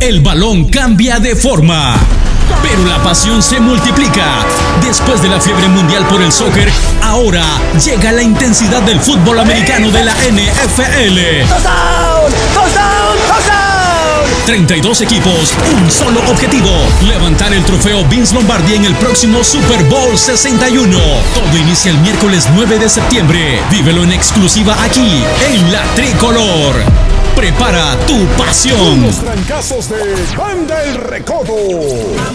el balón cambia de forma, pero la pasión se multiplica. Después de la fiebre mundial por el soccer, ahora llega la intensidad del fútbol americano de la NFL. ¡Touchdown! ¡Touchdown! ¡Touchdown! 32 equipos, un solo objetivo: levantar el trofeo Vince Lombardi en el próximo Super Bowl 61. Todo inicia el miércoles 9 de septiembre. Vívelo en exclusiva aquí, en La Tricolor. Prepara tu pasión. Los trancazos de Banda El Recodo.